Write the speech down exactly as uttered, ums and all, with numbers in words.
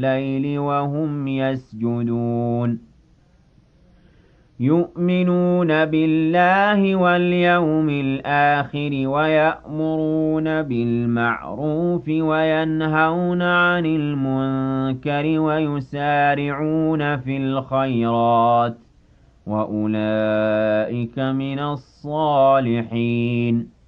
الليل وهم يسجدون يؤمنون بالله واليوم الآخر ويأمرون بالمعروف وينهون عن المنكر ويسارعون في الخيرات وأولئك من الصالحين